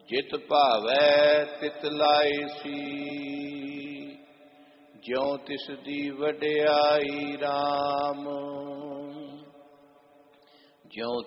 ਜਿਤ ਭਾਵੈ ਤਿਤ ਲਾਇਸੀ। ਜਿਉ ਤਿਸ ਦੀ ਵਡਿਆਈ RAM, ਜਿਉ